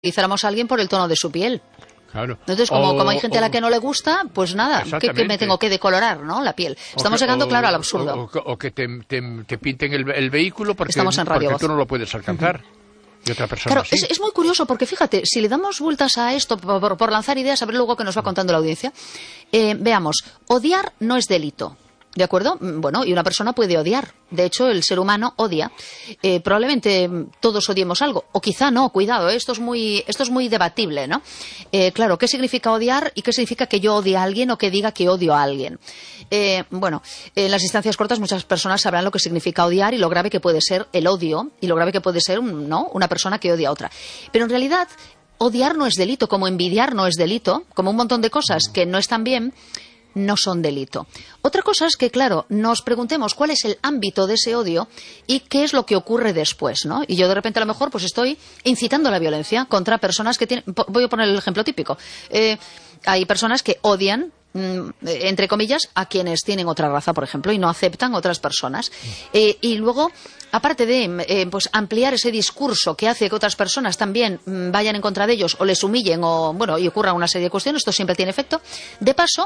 caracterizáramos a alguien por el tono de su piel. Claro. Entonces, como hay gente a la que no le gusta, pues nada, que me tengo que decolorar, ¿no? La piel. Estamos llegando, claro, al absurdo. O que te pinten el vehículo porque tú no lo puedes alcanzar. Y otra persona claro, sí. Es muy curioso porque, fíjate, si le damos vueltas a esto por lanzar ideas, a ver luego que nos va contando la audiencia, veamos, odiar no es delito. ¿De acuerdo? Bueno, y una persona puede odiar. De hecho, el ser humano odia. Probablemente todos odiemos algo. O quizá no, cuidado, esto es muy debatible, ¿no? Claro, ¿qué significa odiar y qué significa que yo odie a alguien o que diga que odio a alguien? Bueno, en las distancias cortas muchas personas sabrán lo que significa odiar y lo grave que puede ser el odio y lo grave que puede ser una persona que odia a otra. Pero en realidad, odiar no es delito, como envidiar no es delito, como un montón de cosas que no están bien, no son delito. Otra cosa es que, claro, nos preguntemos cuál es el ámbito de ese odio y qué es lo que ocurre después, ¿no? Y yo de repente a lo mejor pues estoy incitando a la violencia contra personas que tienen... Voy a poner el ejemplo típico. Hay personas que odian, entre comillas, a quienes tienen otra raza, por ejemplo, y no aceptan otras personas. Y luego, aparte de pues ampliar ese discurso que hace que otras personas también vayan en contra de ellos o les humillen y ocurra una serie de cuestiones, esto siempre tiene efecto. De paso,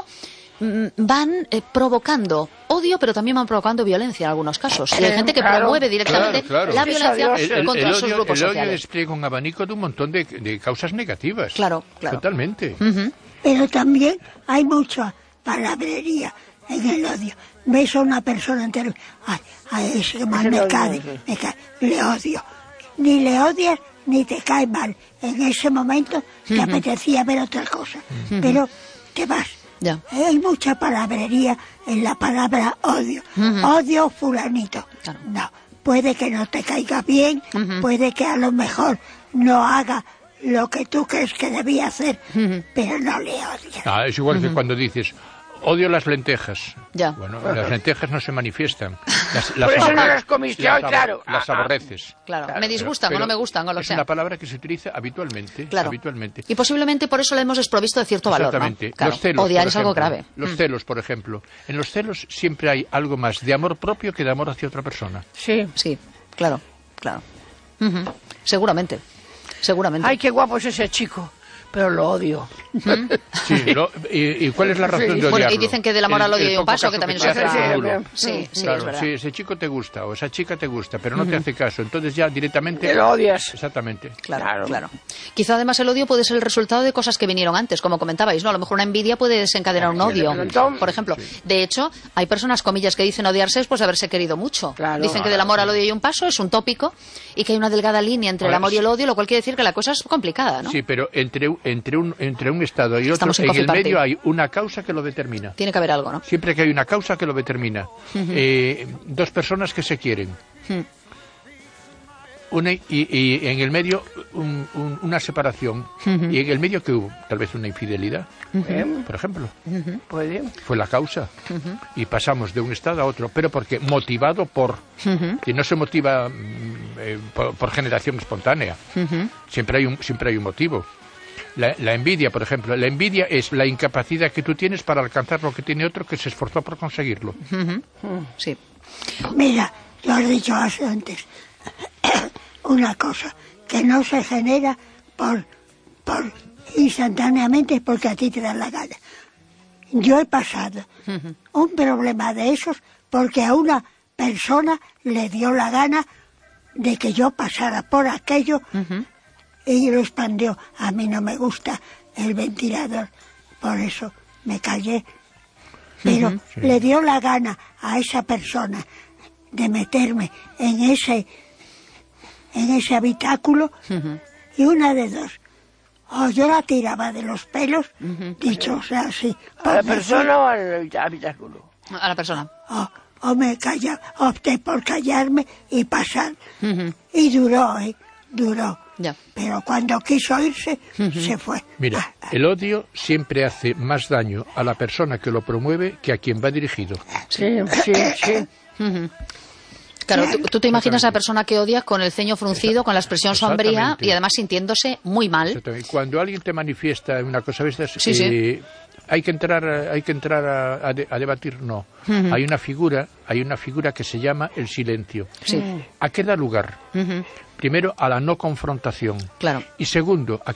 van provocando odio, pero también van provocando violencia en algunos casos. Y hay gente que promueve directamente la violencia contra esos grupos sociales. El odio despliega un abanico de un montón de causas negativas. Claro. Totalmente. Pero también hay mucha palabrería en el odio. Ves a una persona entera, ay, ese mal me cae, le odio. Ni le odias ni te cae mal. En ese momento te apetecía ver otra cosa. Pero te vas. Ya. Hay mucha palabrería en la palabra odio. Odio fulanito. Claro. No, puede que no te caiga bien, puede que a lo mejor no haga lo que tú crees que debía hacer, pero no le odias. Es igual que cuando dices, odio las lentejas. Ya. Bueno, las lentejas no se manifiestan. Por eso no las comiste hoy, claro. Las aborreces. Claro, me disgustan o no me gustan o lo que sea. Es una palabra que se utiliza habitualmente. Claro. Y posiblemente por eso la hemos desprovisto de cierto valor, ¿no? Claro, los celos, odiar es algo grave. Los celos, por ejemplo. En los celos siempre hay algo más de amor propio que de amor hacia otra persona. Sí, claro. Seguramente. Ay, qué guapo es ese chico, pero lo odio. Sí, ¿y cuál es la razón de odiarlo? Bueno, y dicen que del amor al odio hay un paso, que también es otra... Sí, claro, es verdad. Si ese chico te gusta o esa chica te gusta, pero no te hace caso, entonces ya directamente... Lo odias. Exactamente. Claro. Quizá además el odio puede ser el resultado de cosas que vinieron antes, como comentabais, ¿no? A lo mejor una envidia puede desencadenar un odio, por ejemplo. Sí. De hecho, hay personas, comillas, que dicen odiarse después de haberse querido mucho. Claro. Dicen que del amor al odio hay un paso, es un tópico, y que hay una delgada línea entre el amor y el odio, lo cual quiere decir que la cosa es complicada, ¿no? Sí, pero entre un estado y otro, en el medio hay una causa que lo determina. Tiene que haber algo, ¿no? Siempre que hay una causa que lo determina. Dos personas que se quieren. Y en el medio una separación. Y en el medio que hubo tal vez una infidelidad, por ejemplo. Fue la causa. Y pasamos de un estado a otro, pero porque motivado por... que no se motiva por generación espontánea. Siempre hay un motivo. La envidia, por ejemplo. La envidia es la incapacidad que tú tienes para alcanzar lo que tiene otro que se esforzó por conseguirlo. Sí. Mira, lo has dicho antes. Una cosa que no se genera por instantáneamente porque a ti te da la gana. Yo he pasado un problema de esos porque a una persona le dio la gana de que yo pasara por aquello y lo expandió. A mí no me gusta el ventilador, por eso me callé. Pero le dio la gana a esa persona de meterme en ese habitáculo y una de dos. O yo la tiraba de los pelos, dicho sea así. ¿A la persona o al habitáculo? A la persona. O me opté por callarme y pasar. Y duró. Ya. Pero cuando quiso irse, se fue. Mira, el odio siempre hace más daño a la persona que lo promueve que a quien va dirigido. Sí. Claro, tú te imaginas a la persona que odias con el ceño fruncido, con la expresión sombría y además sintiéndose muy mal. Cuando alguien te manifiesta una cosa de estas, ¿Hay que entrar a debatir? No. Hay una figura que se llama el silencio. Sí. ¿A qué da lugar? Primero, a la no confrontación. Claro. Y segundo, a